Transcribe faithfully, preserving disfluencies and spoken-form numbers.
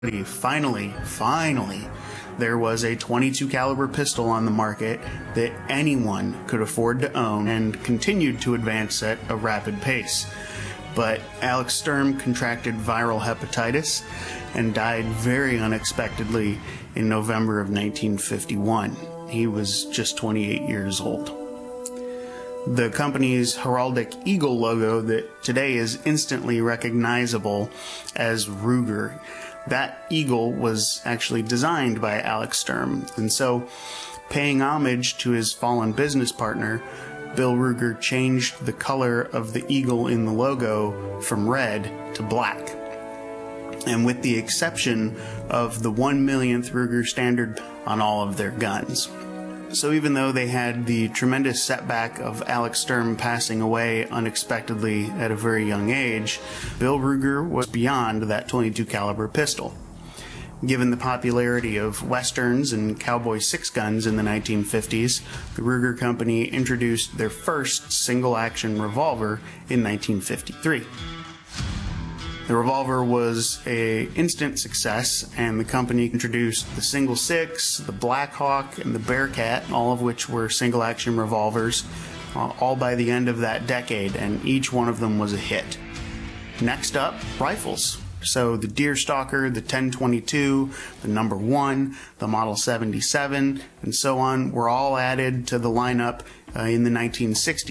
Finally, finally, there was a twenty-two caliber pistol on the market that anyone could afford to own and continued to advance at a rapid pace. But Alex Sturm contracted viral hepatitis and died very unexpectedly in November of nineteen fifty-one. He was just twenty-eight years old. The company's heraldic eagle logo that today is instantly recognizable as Ruger. That eagle was actually designed by Alex Sturm, and so, paying homage to his fallen business partner, Bill Ruger changed the color of the eagle in the logo from red to black. And with the exception of the one millionth Ruger standard on all of their guns. So even though they had the tremendous setback of Alex Sturm passing away unexpectedly at a very young age, Bill Ruger was beyond that twenty-two caliber pistol. Given the popularity of westerns and cowboy six guns in the nineteen fifties, the Ruger Company introduced their first single-action revolver in nineteen fifty-three. The revolver was an instant success, and the company introduced the Single Six, the Black Hawk, and the Bearcat, all of which were single-action revolvers, uh, all by the end of that decade, and each one of them was a hit. Next up, rifles. So the Deerstalker, the ten twenty-two, the number one, the Model seventy-seven, and so on were all added to the lineup uh, in the nineteen sixties.